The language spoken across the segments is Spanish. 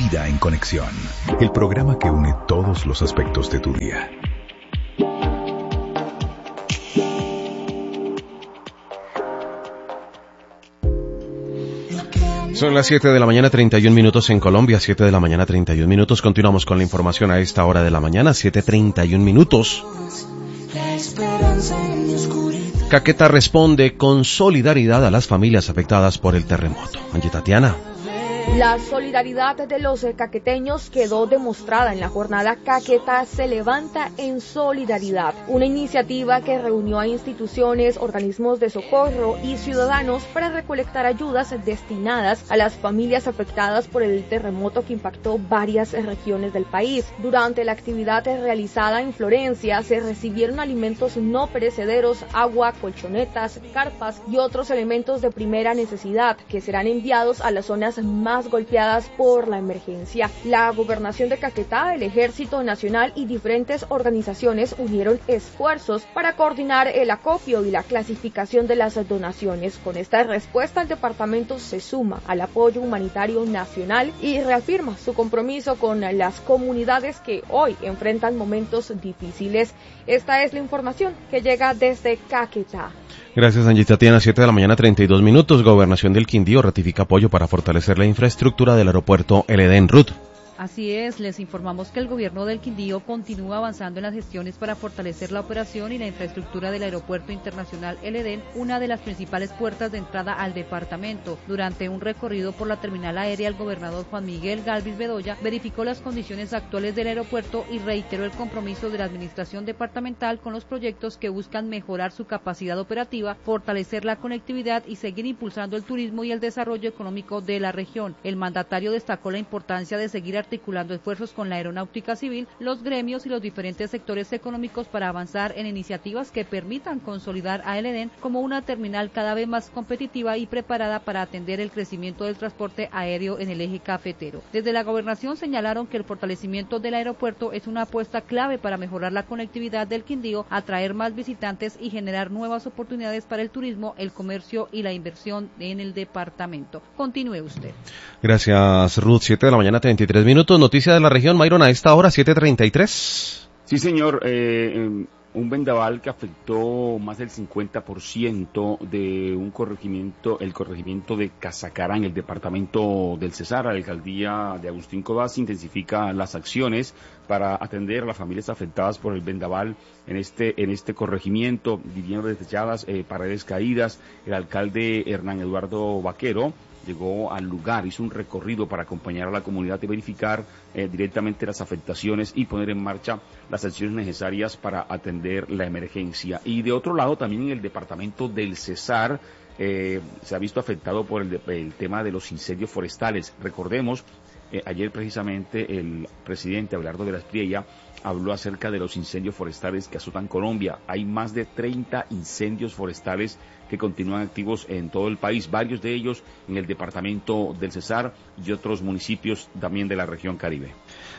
Vida en Conexión, el programa que une todos los aspectos de tu día. Son las 7 de la mañana, 31 minutos en Colombia, 7 de la mañana, 31 minutos. Continuamos con la información a esta hora de la mañana, 7:31 minutos. Caquetá responde con solidaridad a las familias afectadas por el terremoto. Angie Tatiana. La solidaridad de los caqueteños quedó demostrada en la jornada Caquetá se levanta en solidaridad, una iniciativa que reunió a instituciones, organismos de socorro y ciudadanos para recolectar ayudas destinadas a las familias afectadas por el terremoto que impactó varias regiones del país. Durante la actividad realizada en Florencia se recibieron alimentos no perecederos, agua, colchonetas, carpas y otros elementos de primera necesidad que serán enviados a las zonas más golpeadas por la emergencia. La Gobernación de Caquetá, el Ejército Nacional y diferentes organizaciones unieron esfuerzos para coordinar el acopio y la clasificación de las donaciones. Con esta respuesta, el departamento se suma al apoyo humanitario nacional y reafirma su compromiso con las comunidades que hoy enfrentan momentos difíciles. Esta es la información que llega desde Caquetá. Gracias, Angie Tatiana. 7 de la mañana, 32 minutos. Gobernación del Quindío ratifica apoyo para fortalecer la infraestructura del aeropuerto El Edén. Ruth. Así es, les informamos que el gobierno del Quindío continúa avanzando en las gestiones para fortalecer la operación y la infraestructura del Aeropuerto Internacional El Edén, una de las principales puertas de entrada al departamento. Durante un recorrido por la terminal aérea, el gobernador Juan Miguel Galvis Bedoya verificó las condiciones actuales del aeropuerto y reiteró el compromiso de la administración departamental con los proyectos que buscan mejorar su capacidad operativa, fortalecer la conectividad y seguir impulsando el turismo y el desarrollo económico de la región. El mandatario destacó la importancia de seguir articulando esfuerzos con la aeronáutica civil, los gremios y los diferentes sectores económicos para avanzar en iniciativas que permitan consolidar a El Edén como una terminal cada vez más competitiva y preparada para atender el crecimiento del transporte aéreo en el eje cafetero. Desde la gobernación señalaron que el fortalecimiento del aeropuerto es una apuesta clave para mejorar la conectividad del Quindío, atraer más visitantes y generar nuevas oportunidades para el turismo, el comercio y la inversión en el departamento. Continúe usted. Gracias, Ruth. 7 de la mañana, 33 minutos. Noticia de la región, Myron, a esta hora, 7:33. Sí, señor. Un vendaval que afectó más del 50% de un corregimiento, el corregimiento de Casacará en el departamento del Cesar. La alcaldía de Agustín Codazzi intensifica las acciones para atender a las familias afectadas por el vendaval en este corregimiento, viviendas desechadas, paredes caídas. El alcalde Hernán Eduardo Vaquero llegó al lugar, hizo un recorrido para acompañar a la comunidad y verificar directamente las afectaciones y poner en marcha las acciones necesarias para atender la emergencia. Y de otro lado, también en el departamento del Cesar, se ha visto afectado por el tema de los incendios forestales. Recordemos, ayer precisamente el presidente Abelardo de la Espriella habló acerca de los incendios forestales que azotan Colombia. Hay más de 30 incendios forestales que continúan activos en todo el país, varios de ellos en el departamento del Cesar y otros municipios también de la región Caribe.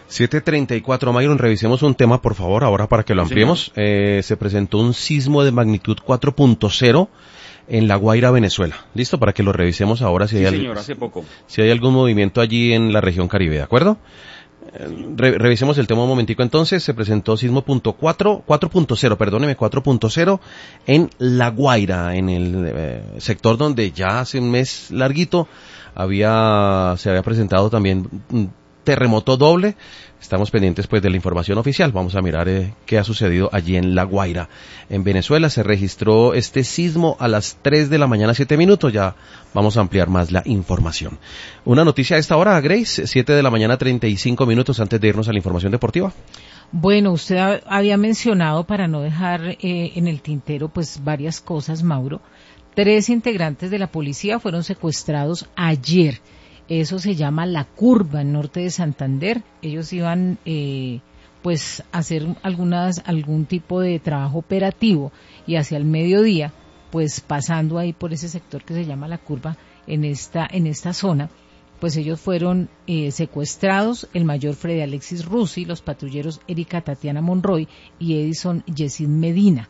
7:34, Myron, revisemos un tema, por favor, ahora para que lo ampliemos. Se presentó un sismo de magnitud 4.0 en La Guaira, Venezuela. ¿Listo? Para que lo revisemos ahora si hace poco. Si hay algún movimiento allí en la región Caribe, ¿de acuerdo? Revisemos el tema un momentico entonces. Se presentó sismo 4.0 en La Guaira, en el sector donde ya hace un mes larguito se había presentado también un terremoto doble. Estamos pendientes pues de la información oficial. Vamos a mirar qué ha sucedido allí en La Guaira. En Venezuela se registró este sismo a las 3 de la mañana, 7 minutos. Ya vamos a ampliar más la información. Una noticia a esta hora, Grace, 7 de la mañana, 35 minutos antes de irnos a la información deportiva. Bueno, usted había mencionado, para no dejar en el tintero pues varias cosas, Mauro. 3 integrantes de la policía fueron secuestrados ayer. Eso se llama La Curva, en norte de Santander. Ellos iban pues a hacer algún tipo de trabajo operativo y hacia el mediodía, pues pasando ahí por ese sector que se llama La Curva, en esta zona, pues ellos fueron secuestrados, el mayor Freddy Alexis Rusi, los patrulleros Erika Tatiana Monroy y Edison Yesid Medina.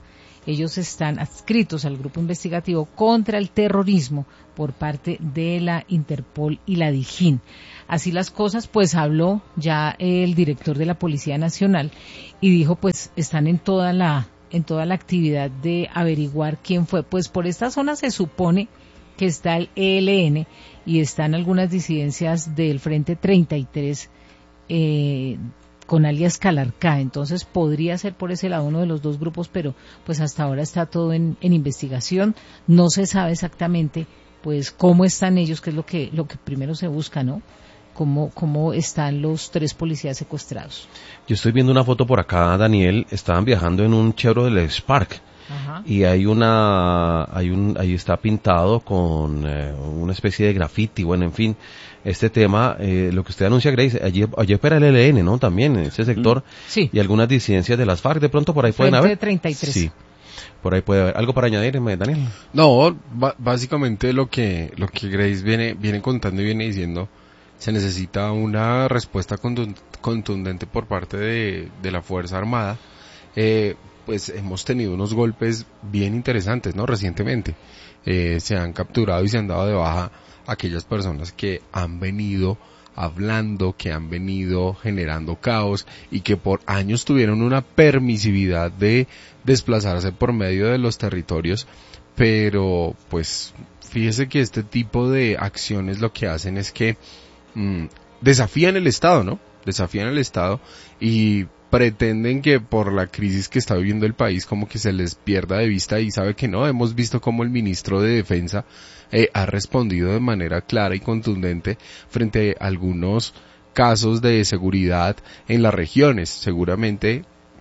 Ellos están adscritos al grupo investigativo contra el terrorismo por parte de la Interpol y la DIJÍN. Así las cosas, pues habló ya el director de la Policía Nacional y dijo, pues están en toda la actividad de averiguar quién fue. Pues por esta zona se supone que está el ELN y están algunas disidencias del Frente 33 con alias Calarcá, entonces podría ser por ese lado uno de los dos grupos, pero pues hasta ahora está todo en investigación, no se sabe exactamente pues cómo están ellos, que es lo que primero se busca, ¿no? Cómo están los 3 policías secuestrados. Yo estoy viendo una foto por acá, Daniel, estaban viajando en un Chevrolet Spark. Ajá. Y ahí está pintado con una especie de graffiti, bueno, en fin, este tema, lo que usted anuncia, Grace, allí opera el ELN, ¿no? También en ese sector, sí. Y algunas disidencias de las FARC, de pronto por ahí pueden haber. 33. Sí, por ahí puede haber. ¿Algo para añadir, Daniel? No, básicamente lo que Grace viene contando y viene diciendo, se necesita una respuesta contundente por parte de la Fuerza Armada. Pues hemos tenido unos golpes bien interesantes, ¿no? Recientemente se han capturado y se han dado de baja aquellas personas que han venido hablando, que han venido generando caos y que por años tuvieron una permisividad de desplazarse por medio de los territorios, pero pues fíjese que este tipo de acciones lo que hacen es que desafían el Estado, ¿no? Desafían el Estado y pretenden que por la crisis que está viviendo el país como que se les pierda de vista y sabe que no. Hemos visto cómo el ministro de Defensa ha respondido de manera clara y contundente frente a algunos casos de seguridad en las regiones. Seguramente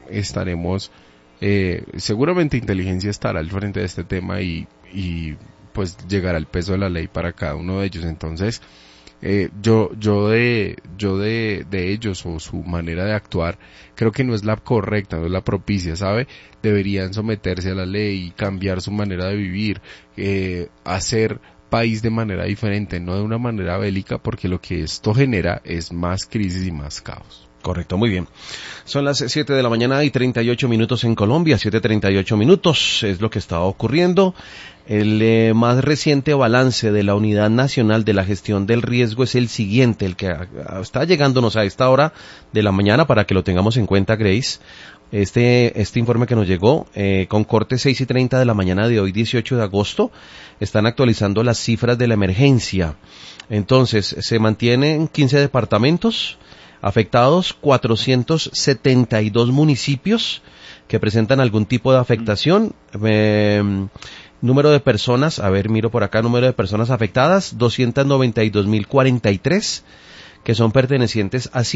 inteligencia estará al frente de este tema y pues llegará el peso de la ley para cada uno de ellos. Entonces yo de ellos o su manera de actuar creo que no es la correcta, no es la propicia, ¿sabe? Deberían someterse a la ley y cambiar su manera de vivir, hacer país de manera diferente, no de una manera bélica, porque lo que esto genera es más crisis y más caos. Correcto, muy bien. Son las 7 de la mañana y 38 minutos en Colombia, 7:38 minutos es lo que está ocurriendo. El más reciente balance de la Unidad Nacional de la Gestión del Riesgo es el siguiente, el que está llegándonos a esta hora de la mañana para que lo tengamos en cuenta, Grace. Este informe que nos llegó con corte 6:30 de la mañana de hoy, 18 de agosto, están actualizando las cifras de la emergencia. Entonces, se mantienen 15 departamentos afectados, 472 municipios que presentan algún tipo de afectación. Número de personas, miro por acá, número de personas afectadas, 292.043, que son pertenecientes a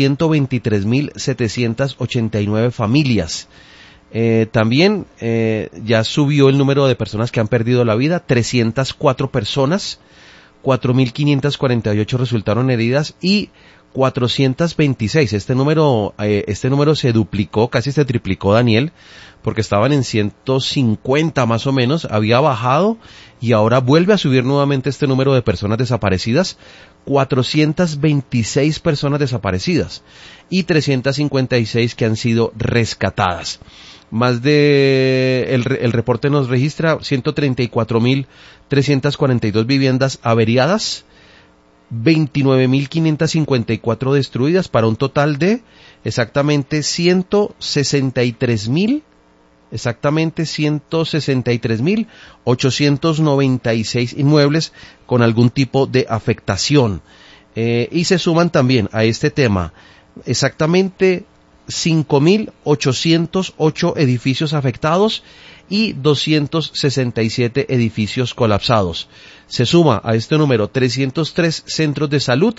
123.789 familias. También ya subió el número de personas que han perdido la vida, 304 personas, 4.548 resultaron heridas y 426. Este número se duplicó, casi se triplicó, Daniel, porque estaban en 150 más o menos, había bajado y ahora vuelve a subir nuevamente este número de personas desaparecidas, 426 personas desaparecidas y 356 que han sido rescatadas. Más de el reporte nos registra 134.342 viviendas averiadas, 29.554 destruidas para un total de exactamente 163.896 inmuebles con algún tipo de afectación. Y se suman también a este tema exactamente 5.808 edificios afectados y 267 edificios colapsados. Se suma a este número 303 centros de salud,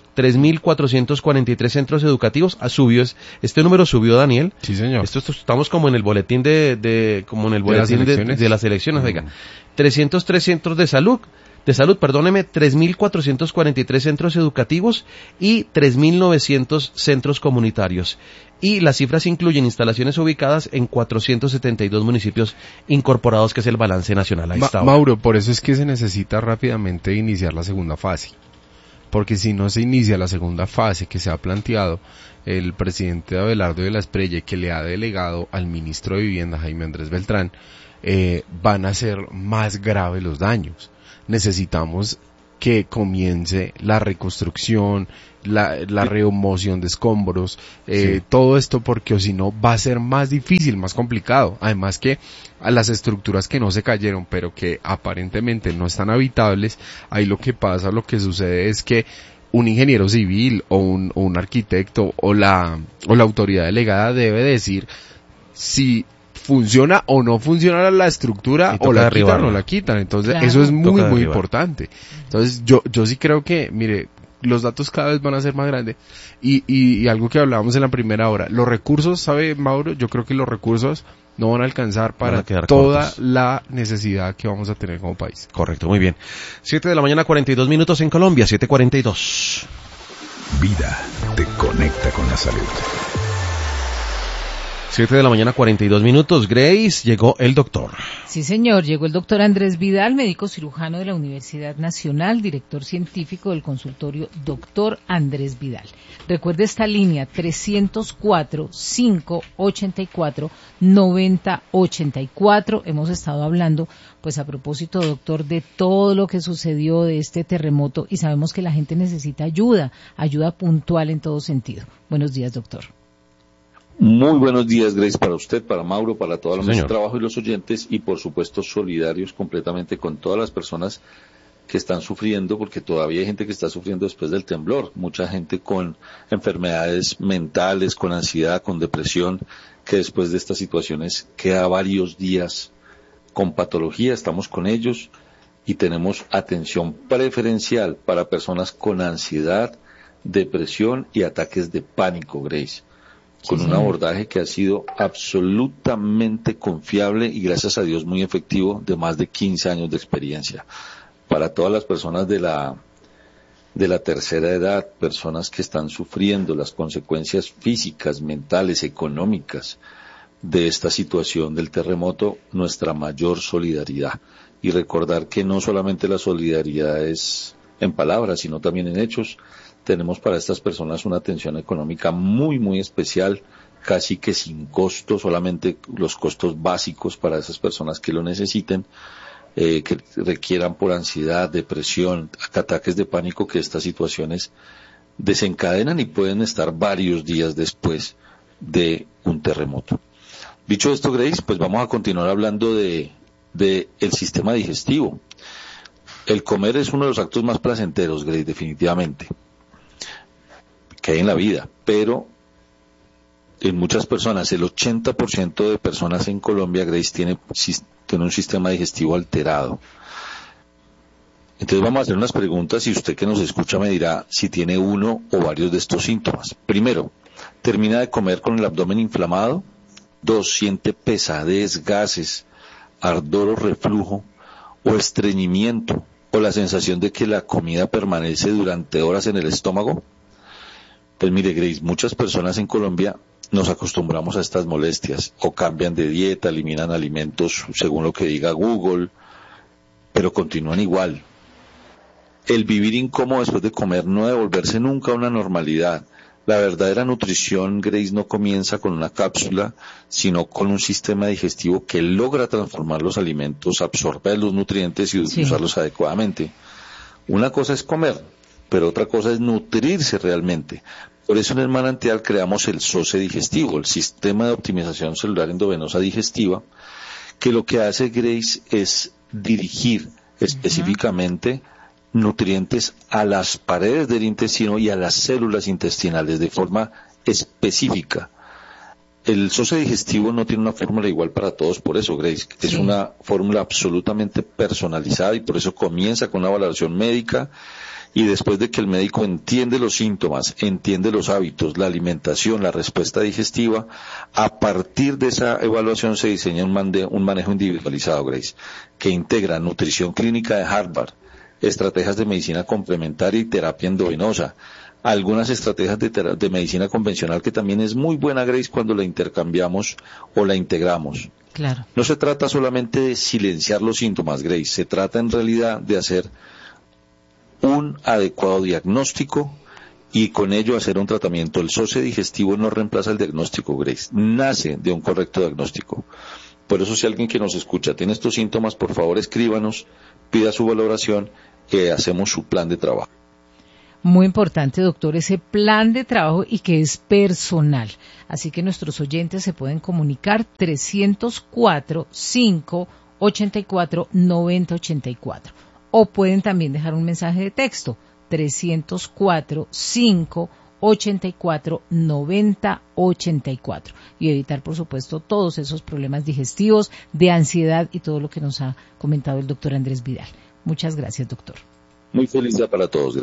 3.443 centros educativos. Este número subió, Daniel. Sí, señor. Estamos como en el boletín de las elecciones. Oiga, 303 centros de salud, 3.443 centros educativos y 3.900 centros comunitarios. Y las cifras incluyen instalaciones ubicadas en 472 municipios incorporados, que es el balance nacional a esta hora. Mauro, por eso es que se necesita rápidamente iniciar la segunda fase. Porque si no se inicia la segunda fase que se ha planteado el presidente Abelardo de la Espriella, que le ha delegado al ministro de Vivienda, Jaime Andrés Beltrán, van a ser más graves los daños. Necesitamos que comience la reconstrucción, la remoción de escombros, todo esto, porque o si no va a ser más difícil, más complicado. Además que a las estructuras que no se cayeron, pero que aparentemente no están habitables, ahí lo que sucede es que un ingeniero civil o un arquitecto o la autoridad delegada debe decir si funciona o no funciona la estructura, o la quitan o no la quitan. Entonces, claro, eso es muy importante. Entonces, yo sí creo que, mire, los datos cada vez van a ser más grandes. Y algo que hablábamos en la primera hora, los recursos, ¿sabe, Mauro? Yo creo que los recursos no van a alcanzar para toda la necesidad que vamos a tener como país. Correcto, muy bien. 7:42 a.m. en Colombia, 7:42. Vida te conecta con la salud. 7:42 a.m. Grace, llegó el doctor. Sí, señor, llegó el doctor Andrés Vidal, médico cirujano de la Universidad Nacional, director científico del consultorio Doctor Andrés Vidal. Recuerde esta línea, 304-584-9084. Hemos estado hablando, pues a propósito, doctor, de todo lo que sucedió de este terremoto, y sabemos que la gente necesita ayuda puntual en todo sentido. Buenos días, doctor. Muy buenos días, Grace, para usted, para Mauro, para toda la mesa de trabajo y los oyentes, y por supuesto solidarios completamente con todas las personas que están sufriendo, porque todavía hay gente que está sufriendo después del temblor, mucha gente con enfermedades mentales, con ansiedad, con depresión, que después de estas situaciones queda varios días con patología. Estamos con ellos y tenemos atención preferencial para personas con ansiedad, depresión y ataques de pánico, Grace, con un abordaje que ha sido absolutamente confiable y, gracias a Dios, muy efectivo, de más de 15 años de experiencia. Para todas las personas de la tercera edad, personas que están sufriendo las consecuencias físicas, mentales, económicas de esta situación del terremoto, nuestra mayor solidaridad. Y recordar que no solamente la solidaridad es en palabras, sino también en hechos. Tenemos para estas personas una atención económica muy especial, casi que sin costo, solamente los costos básicos para esas personas que lo necesiten, que requieran por ansiedad, depresión, ataques de pánico, que estas situaciones desencadenan y pueden estar varios días después de un terremoto. Dicho esto, Grace, pues vamos a continuar hablando de el sistema digestivo. El comer es uno de los actos más placenteros, Grace, definitivamente, que hay en la vida, pero en muchas personas, el 80% de personas en Colombia, Grace, tiene un sistema digestivo alterado. Entonces vamos a hacer unas preguntas y usted que nos escucha me dirá si tiene uno o varios de estos síntomas. Primero, termina de comer con el abdomen inflamado. 2, siente pesadez, gases, ardor o reflujo, o estreñimiento, o la sensación de que la comida permanece durante horas en el estómago. Pues mire, Grace, muchas personas en Colombia nos acostumbramos a estas molestias, o cambian de dieta, eliminan alimentos según lo que diga Google, pero continúan igual. El vivir incómodo después de comer no debe volverse nunca a una normalidad. La verdadera nutrición, Grace, no comienza con una cápsula, sino con un sistema digestivo que logra transformar los alimentos, absorber los nutrientes y usarlos adecuadamente. Una cosa es comer, pero otra cosa es nutrirse realmente. Por eso en el manantial creamos el SOCE digestivo, el sistema de optimización celular endovenosa digestiva, que lo que hace, Grace, es dirigir específicamente nutrientes a las paredes del intestino y a las células intestinales de forma específica. El SOCE digestivo no tiene una fórmula igual para todos, por eso, Grace, es una fórmula absolutamente personalizada, y por eso comienza con una valoración médica, y después de que el médico entiende los síntomas, entiende los hábitos, la alimentación, la respuesta digestiva, a partir de esa evaluación se diseña un manejo individualizado, Grace, que integra nutrición clínica de Harvard, estrategias de medicina complementaria y terapia endovenosa, algunas estrategias de medicina convencional, que también es muy buena, Grace, cuando la intercambiamos o la integramos. Claro. No se trata solamente de silenciar los síntomas, Grace, se trata en realidad de hacer un adecuado diagnóstico y con ello hacer un tratamiento. El SOCE digestivo no reemplaza el diagnóstico, Grace, nace de un correcto diagnóstico. Por eso, si alguien que nos escucha tiene estos síntomas, por favor escríbanos, pida su valoración, que hacemos su plan de trabajo. Muy importante, doctor, ese plan de trabajo y que es personal. Así que nuestros oyentes se pueden comunicar 304-584-9084. O pueden también dejar un mensaje de texto, 304-584-9084. Y evitar, por supuesto, todos esos problemas digestivos, de ansiedad y todo lo que nos ha comentado el doctor Andrés Vidal. Muchas gracias, doctor. Muy feliz día para todos.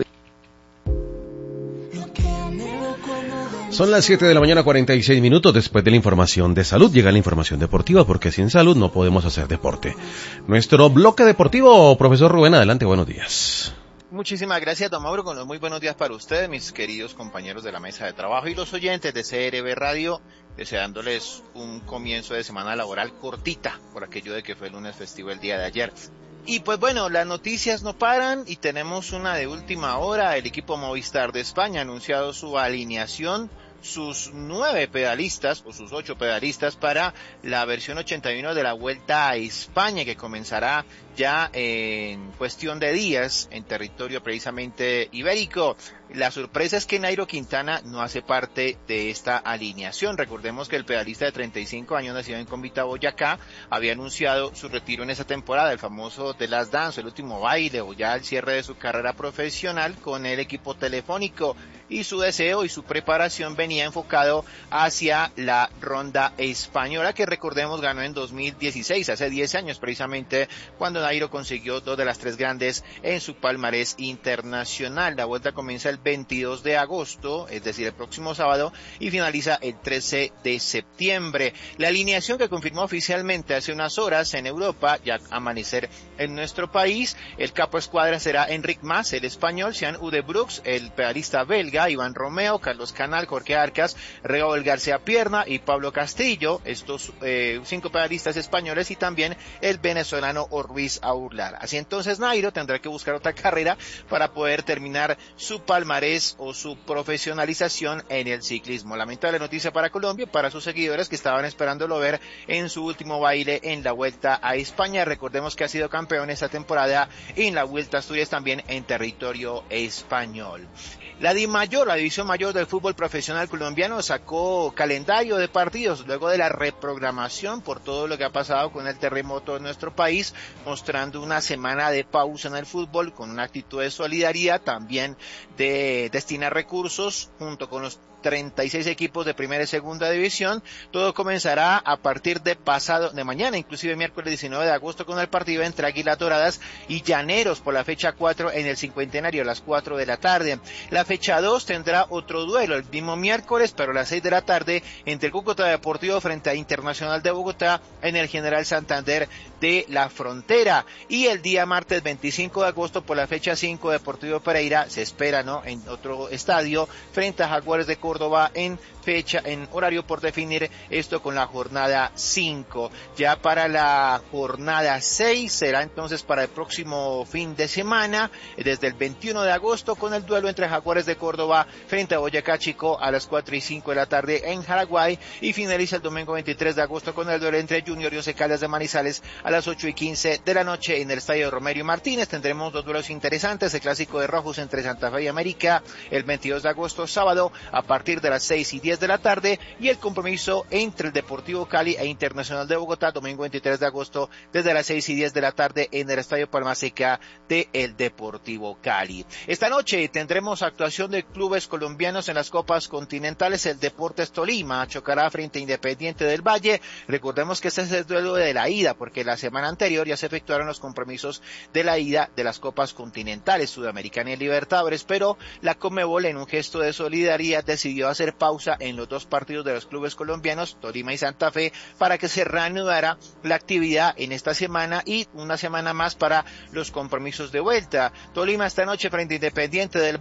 Son las 7 de la mañana, 46 minutos. Después de la información de salud llega la información deportiva, porque sin salud no podemos hacer deporte. Nuestro bloque deportivo, profesor Rubén, adelante, buenos días. Muchísimas gracias, don Mauro, con los muy buenos días para ustedes, mis queridos compañeros de la mesa de trabajo y los oyentes de CRB Radio, deseándoles un comienzo de semana laboral cortita, por aquello de que fue el lunes festivo el día de ayer. Y pues bueno, las noticias no paran y tenemos una de última hora. El equipo Movistar de España ha anunciado su alineación, sus 9 pedalistas o sus 8 pedalistas para la versión 81 de la Vuelta a España, que comenzará ya en cuestión de días en territorio precisamente ibérico. La sorpresa es que Nairo Quintana no hace parte de esta alineación. Recordemos que el pedalista de 35 años, nacido en Convita, Boyacá, había anunciado su retiro en esa temporada, el famoso The Last Dance, el último baile, o ya el cierre de su carrera profesional con el equipo telefónico, y su deseo y su preparación venía enfocado hacia la Ronda Española, que recordemos ganó en 2016, hace 10 años precisamente, cuando Nairo consiguió 2 de las 3 grandes en su palmarés internacional. La vuelta comienza el 22 de agosto, es decir, el próximo sábado, y finaliza el 13 de septiembre. La alineación que confirmó oficialmente hace unas horas en Europa, ya amanecer en nuestro país: el capo escuadra será Enric Mas, el español; Sean Udebrooks, el pedalista belga; Iván Romeo, Carlos Canal, Jorge Arcas, Raúl García Pierna y Pablo Castillo, estos 5 pedalistas españoles, y también el venezolano Orbiz Aurlar. Así entonces Nairo tendrá que buscar otra carrera para poder terminar su palmarés o su profesionalización en el ciclismo. Lamentable noticia para Colombia, para sus seguidores que estaban esperándolo ver en su último baile en la Vuelta a España. Recordemos que ha sido campeón esta temporada en la Vuelta a Asturias, también en territorio español. La DIMAYOR, la División Mayor del Fútbol Profesional Colombiano, sacó calendario de partidos luego de la reprogramación por todo lo que ha pasado con el terremoto en nuestro país, mostrando una semana de pausa en el fútbol con una actitud de solidaridad, también de destinar recursos junto con los 36 equipos de primera y segunda división. Todo comenzará a partir de mañana, inclusive miércoles 19 de agosto, con el partido entre Águilas Doradas y Llaneros por la fecha 4 en el Cincuentenario a las 4 de la tarde. La fecha 2 tendrá otro duelo el mismo miércoles, pero a las 6 de la tarde, entre el Cúcuta Deportivo frente a Internacional de Bogotá en el General Santander de la Frontera. Y el día martes 25 de agosto por la fecha 5, Deportivo Pereira se espera, ¿no?, en otro estadio frente a Jaguares de Córdoba en horario por definir, esto con la jornada 5. Ya para la jornada 6 será entonces para el próximo fin de semana, desde el 21 de agosto, con el duelo entre Jaguares de Córdoba frente a Boyacá Chico a las 4 y 5 de la tarde en Jaraguay, y finaliza el domingo 23 de agosto con el duelo entre Junior y Once Caldas de Manizales a las 8 y 15 de la noche en el estadio Romerio Martínez. Tendremos 2 duelos interesantes: el clásico de Rojos entre Santa Fe y América el 22 de agosto, sábado, a partir de las 6 y 10 de la tarde, y el compromiso entre el Deportivo Cali e Internacional de Bogotá, domingo 23 de agosto, desde las 6 y 10 de la tarde en el Estadio Palma Seca de el Deportivo Cali. Esta noche tendremos actuación de clubes colombianos en las Copas Continentales. El Deportes Tolima chocará frente a Independiente del Valle. Recordemos que este es el duelo de la ida, porque la semana anterior ya se efectuaron los compromisos de la ida de las Copas Continentales, Sudamericana y Libertadores, pero la Conmebol, en un gesto de solidaridad, decidió hacer pausa en los 2 partidos de los clubes colombianos, Tolima y Santa Fe, para que se reanudara la actividad en esta semana y una semana más para los compromisos de vuelta. Tolima esta noche frente a Independiente del Valle, duelo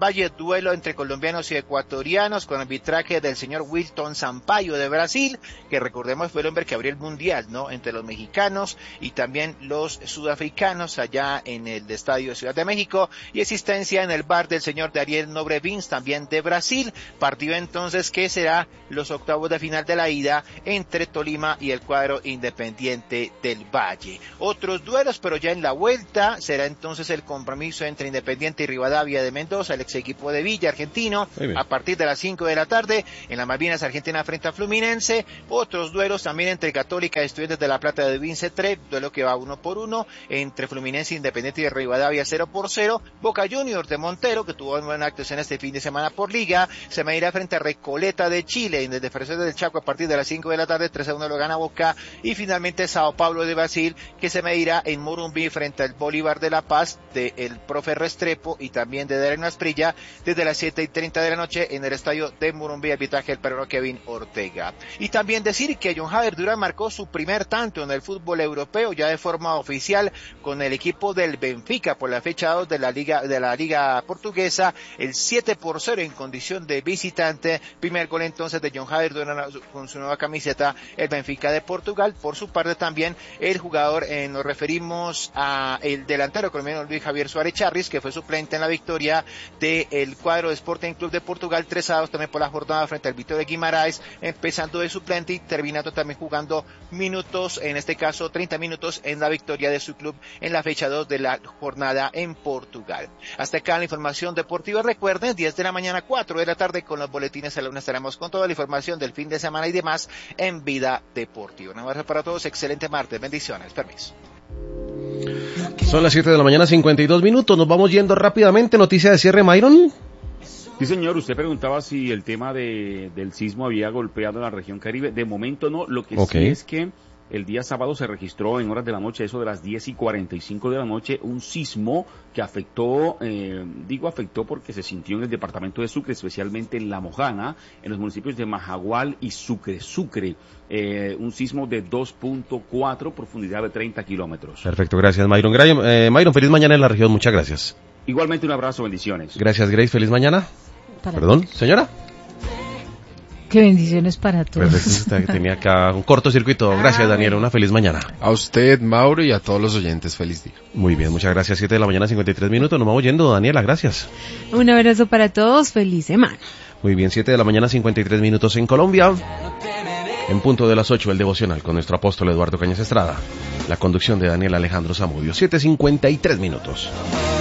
duelo entre colombianos y ecuatorianos con arbitraje del señor Wilton Sampaio de Brasil, que recordemos fue el hombre que abrió el mundial, ¿no? Entre los mexicanos y también los sudafricanos allá en el estadio de Ciudad de México, y asistencia en el bar del señor Dariel Nobre Vins, también de Brasil. Partido entonces que será los octavos de final de la ida entre Tolima y el cuadro Independiente del Valle. Otros duelos, pero ya en la vuelta será entonces el compromiso entre Independiente y Rivadavia de Mendoza, el ex equipo de Villa argentino, a partir de las 5 de la tarde en las Malvinas Argentina frente a Fluminense. Otros duelos también entre Católica y Estudiantes de La Plata de Vince 3, duelo que va 1-1, entre Fluminense e Independiente y Rivadavia 0-0. Boca Juniors de Montero, que tuvo buena actuación este fin de semana por Liga, se medirá frente a Recoleta de Chile en el Defensor del Chaco a partir de las 5 de la tarde, 3-1 lo gana Boca. Y finalmente Sao Paulo de Brasil, que se medirá en Morumbi frente al Bolívar de La Paz de el profe Restrepo y también de Darren Asprilla desde las 7:30 de la noche en el estadio de Morumbi, arbitraje del peruano Kevin Ortega. Y también decir que John Javier Durán marcó su primer tanto en el fútbol europeo ya de forma oficial con el equipo del Benfica por la fecha 2 de la Liga Portuguesa, el 7-0 en condición de visitante. Primer gol entonces de John Javier Durán con su nueva camiseta, el Benfica de Portugal. Por su parte también el jugador, nos referimos a el delantero colombiano Luis Javier Suárez Charris, que fue suplente en la victoria del cuadro de Sporting Club de Portugal 3-2 también por la jornada frente al Vitória de Guimarães, empezando de suplente y terminando también jugando minutos, en este caso 30 minutos en la victoria de su club en la fecha 2 de la jornada en Portugal. Hasta acá la información deportiva. Recuerden, 10 de la mañana, 4 de la tarde con los boletines a la 1 estaremos con toda la información del fin de semana y demás en Vida Deportiva. Un abrazo para todos, excelente martes, bendiciones, permiso. Son las 7 de la mañana, 52 minutos, nos vamos yendo rápidamente. Noticia de cierre, Myron. Sí, señor, usted preguntaba si el tema del sismo había golpeado la región Caribe. De momento no, lo que sí es que el día sábado se registró en horas de la noche, eso de las 10:45 de la noche, un sismo que afectó, afectó porque se sintió en el departamento de Sucre, especialmente en La Mojana, en los municipios de Majagual y Sucre. Un sismo de 2.4, profundidad de 30 kilómetros. Perfecto, gracias, Myron. Myron, feliz mañana en la región, muchas gracias. Igualmente un abrazo, bendiciones. Gracias, Grace, feliz mañana. Perdón, señora. Qué bendiciones para todos. Perfecto, tenía acá un cortocircuito. Gracias, Daniela, una feliz mañana. A usted, Mauro, y a todos los oyentes, feliz día. Muy bien, muchas gracias. 7 de la mañana, 53 minutos. Nos vamos yendo, Daniela, gracias. Un abrazo para todos, feliz semana. Muy bien, 7 de la mañana, 53 minutos en Colombia. En punto de las 8, el devocional con nuestro apóstol Eduardo Cañas Estrada. La conducción de Daniel Alejandro Zamudio. 7:53 minutos.